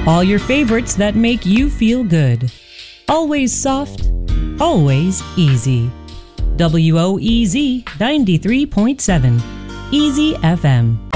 All your favorites that make you feel good. Always soft, always easy. WOEZ 93.7, Easy FM.